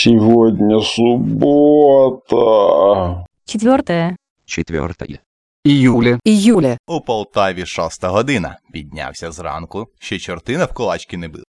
Сегодня суббота. 4 Июля. У Полтаві 6 година. Піднявся зранку, ще чорти навколачки не били.